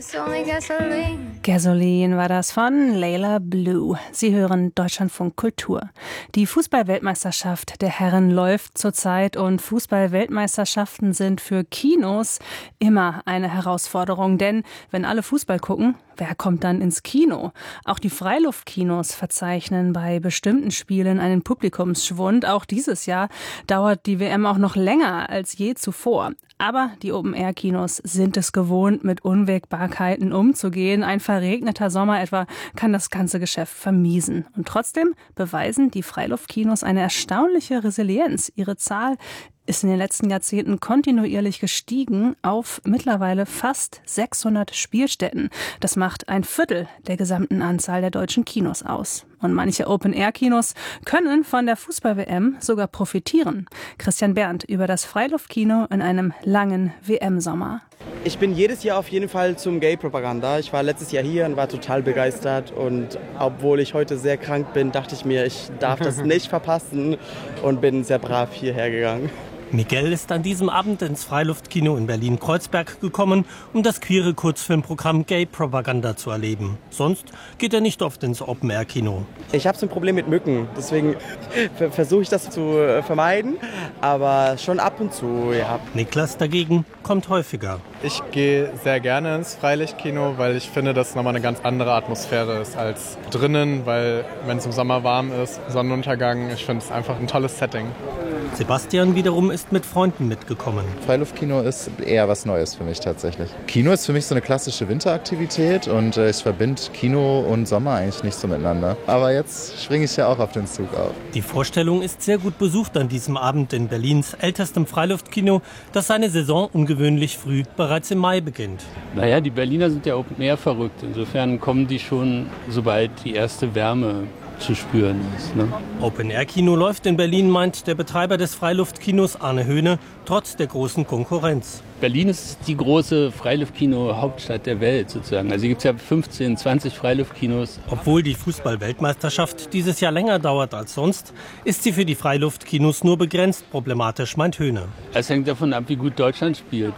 Gasoline war das von Layla Blue. Sie hören Deutschlandfunk Kultur. Die Fußball-Weltmeisterschaft der Herren läuft zurzeit und Fußball-Weltmeisterschaften sind für Kinos immer eine Herausforderung. Denn wenn alle Fußball gucken, wer kommt dann ins Kino? Auch die Freiluftkinos verzeichnen bei bestimmten Spielen einen Publikumsschwund. Auch dieses Jahr dauert die WM auch noch länger als je zuvor. Aber die Open-Air-Kinos sind es gewohnt, mit Unwägbarkeiten umzugehen. Ein verregneter Sommer etwa kann das ganze Geschäft vermiesen. Und trotzdem beweisen die Freiluftkinos eine erstaunliche Resilienz. Ihre Zahl ist in den letzten Jahrzehnten kontinuierlich gestiegen auf mittlerweile fast 600 Spielstätten. Das macht ein Viertel der gesamten Anzahl der deutschen Kinos aus. Und manche Open-Air-Kinos können von der Fußball-WM sogar profitieren. Christian Berndt über das Freiluftkino in einem langen WM-Sommer. Ich bin jedes Jahr auf jeden Fall zum Gay-Propaganda. Ich war letztes Jahr hier und war total begeistert. Und obwohl ich heute sehr krank bin, dachte ich mir, ich darf das nicht verpassen und bin sehr brav hierher gegangen. Miguel ist an diesem Abend ins Freiluftkino in Berlin-Kreuzberg gekommen, um das queere Kurzfilmprogramm Gay Propaganda zu erleben. Sonst geht er nicht oft ins Open-Air-Kino. Ich habe so ein Problem mit Mücken, deswegen versuche ich das zu vermeiden, aber schon ab und zu, ja. Niklas dagegen kommt häufiger. Ich gehe sehr gerne ins Freilichtkino, weil ich finde, dass es nochmal eine ganz andere Atmosphäre ist als drinnen, weil wenn es im Sommer warm ist, Sonnenuntergang, ich finde es einfach ein tolles Setting. Sebastian wiederum ist mit Freunden mitgekommen. Freiluftkino ist eher was Neues für mich tatsächlich. Kino ist für mich so eine klassische Winteraktivität und ich verbinde Kino und Sommer eigentlich nicht so miteinander. Aber jetzt springe ich ja auch auf den Zug auf. Die Vorstellung ist sehr gut besucht an diesem Abend in Berlins ältestem Freiluftkino, das seine Saison ungewöhnlich früh bereits im Mai beginnt. Naja, die Berliner sind ja Open Air verrückt. Insofern kommen die schon, sobald die erste Wärme zu spüren ist. Ne? Open-Air-Kino läuft in Berlin, meint der Betreiber des Freiluftkinos Arne Höhne, trotz der großen Konkurrenz. Berlin ist die große Freiluftkino-Hauptstadt der Welt sozusagen. Also hier gibt es ja 15, 20 Freiluftkinos. Obwohl die Fußball-Weltmeisterschaft dieses Jahr länger dauert als sonst, ist sie für die Freiluftkinos nur begrenzt problematisch, meint Höhne. Es hängt davon ab, wie gut Deutschland spielt.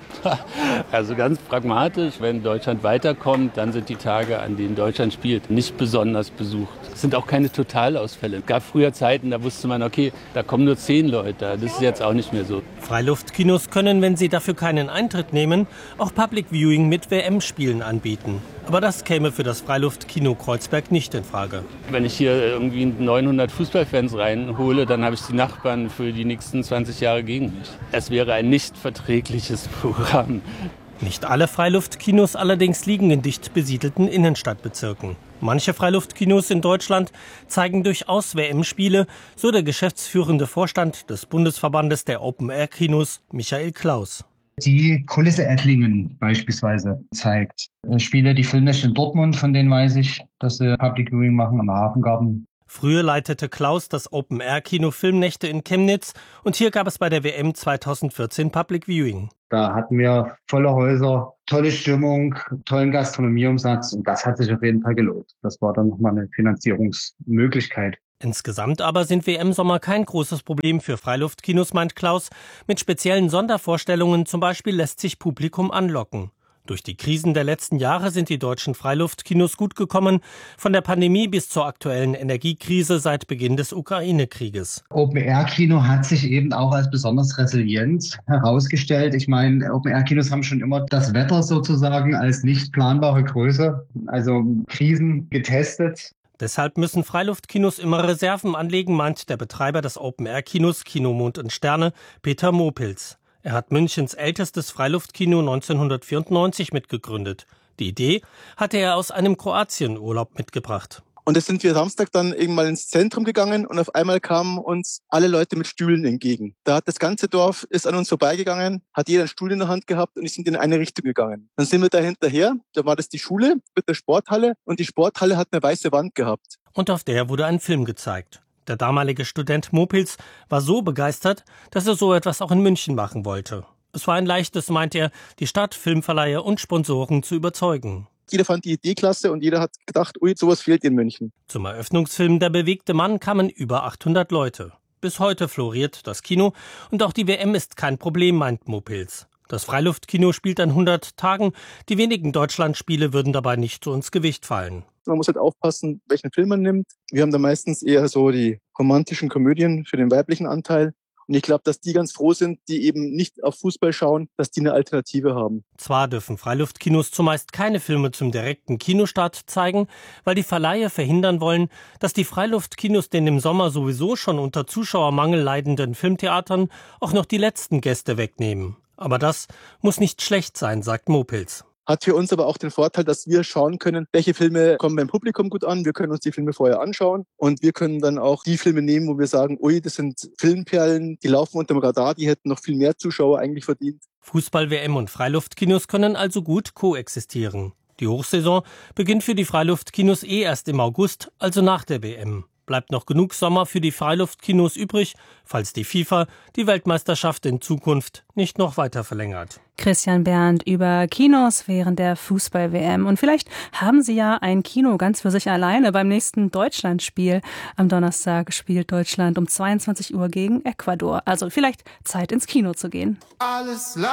Also ganz pragmatisch, wenn Deutschland weiterkommt, dann sind die Tage, an denen Deutschland spielt, nicht besonders besucht. Es sind auch keine Totalausfälle. Es gab früher Zeiten, da wusste man, okay, da kommen nur 10 Leute. Das ist jetzt auch nicht mehr so. Freiluftkinos können, wenn sie dafür keinen Eintritt nehmen, auch Public Viewing mit WM-Spielen anbieten. Aber das käme für das Freiluftkino Kreuzberg nicht in Frage. Wenn ich hier irgendwie 900 Fußballfans reinhole, dann habe ich die Nachbarn für die nächsten 20 Jahre gegen mich. Es wäre ein nicht verträgliches Programm. Nicht alle Freiluftkinos allerdings liegen in dicht besiedelten Innenstadtbezirken. Manche Freiluftkinos in Deutschland zeigen durchaus WM-Spiele, so der geschäftsführende Vorstand des Bundesverbandes der Open-Air-Kinos, Michael Klaus. Die Kulisse Ettlingen beispielsweise zeigt Spiele, die Filmnächte in Dortmund, von denen weiß ich, dass sie Public Viewing machen am Hafengarten. Früher leitete Klaus das Open-Air-Kino Filmnächte in Chemnitz und hier gab es bei der WM 2014 Public Viewing. Da hatten wir volle Häuser, tolle Stimmung, tollen Gastronomieumsatz und das hat sich auf jeden Fall gelohnt. Das war dann nochmal eine Finanzierungsmöglichkeit. Insgesamt aber sind WM-Sommer kein großes Problem für Freiluftkinos, meint Klaus. Mit speziellen Sondervorstellungen zum Beispiel lässt sich Publikum anlocken. Durch die Krisen der letzten Jahre sind die deutschen Freiluftkinos gut gekommen, von der Pandemie bis zur aktuellen Energiekrise seit Beginn des Ukraine-Krieges. Open-Air-Kino hat sich eben auch als besonders resilient herausgestellt. Ich meine, Open-Air-Kinos haben schon immer das Wetter sozusagen als nicht planbare Größe, also Krisen getestet. Deshalb müssen Freiluftkinos immer Reserven anlegen, meint der Betreiber des Open-Air-Kinos Kino Mond und Sterne, Peter Mopils. Er hat Münchens ältestes Freiluftkino 1994 mitgegründet. Die Idee hatte er aus einem Kroatienurlaub mitgebracht. Und da sind wir Samstag dann irgendwann mal ins Zentrum gegangen und auf einmal kamen uns alle Leute mit Stühlen entgegen. Da hat das ganze Dorf ist an uns vorbeigegangen, hat jeder einen Stuhl in der Hand gehabt und die sind in eine Richtung gegangen. Dann sind wir da hinterher, da war das die Schule mit der Sporthalle und die Sporthalle hat eine weiße Wand gehabt. Und auf der wurde ein Film gezeigt. Der damalige Student Mopils war so begeistert, dass er so etwas auch in München machen wollte. Es war ein leichtes, meint er, die Stadt, Filmverleiher und Sponsoren zu überzeugen. Jeder fand die Idee klasse und jeder hat gedacht, ui, sowas fehlt in München. Zum Eröffnungsfilm Der bewegte Mann kamen über 800 Leute. Bis heute floriert das Kino und auch die WM ist kein Problem, meint Mopils. Das Freiluftkino spielt an 100 Tagen. Die wenigen Deutschlandspiele würden dabei nicht so ins Gewicht fallen. Man muss halt aufpassen, welchen Film man nimmt. Wir haben da meistens eher so die romantischen Komödien für den weiblichen Anteil. Und ich glaube, dass die ganz froh sind, die eben nicht auf Fußball schauen, dass die eine Alternative haben. Zwar dürfen Freiluftkinos zumeist keine Filme zum direkten Kinostart zeigen, weil die Verleiher verhindern wollen, dass die Freiluftkinos den im Sommer sowieso schon unter Zuschauermangel leidenden Filmtheatern auch noch die letzten Gäste wegnehmen. Aber das muss nicht schlecht sein, sagt Mopils. Hat für uns aber auch den Vorteil, dass wir schauen können, welche Filme kommen beim Publikum gut an. Wir können uns die Filme vorher anschauen und wir können dann auch die Filme nehmen, wo wir sagen, ui, das sind Filmperlen, die laufen unterm Radar, die hätten noch viel mehr Zuschauer eigentlich verdient. Fußball-WM und Freiluftkinos können also gut koexistieren. Die Hochsaison beginnt für die Freiluftkinos erst im August, also nach der WM. Bleibt noch genug Sommer für die Freiluftkinos übrig, falls die FIFA die Weltmeisterschaft in Zukunft nicht noch weiter verlängert. Christian Berndt über Kinos während der Fußball-WM. Und vielleicht haben Sie ja ein Kino ganz für sich alleine beim nächsten Deutschlandspiel. Am Donnerstag spielt Deutschland um 22 Uhr gegen Ecuador. Also vielleicht Zeit ins Kino zu gehen.